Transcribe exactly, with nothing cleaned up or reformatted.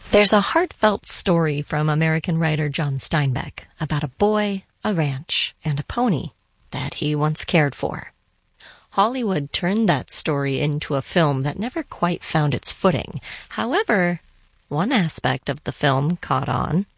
There's a heartfelt story from American writer John Steinbeck about a boy, a ranch, and a pony that he once cared for. Hollywood turned that story into a film that never quite found its footing. However, one aspect of the film caught on.